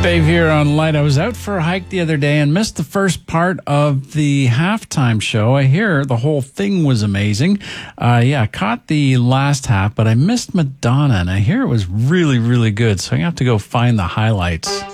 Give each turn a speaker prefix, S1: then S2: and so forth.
S1: Dave here on Light. I was out for a hike the other day and missed the first part of the halftime show. I hear the whole thing was amazing. I caught the last half, but I missed Madonna, and I hear it was really, really good. So I have to go find the highlights.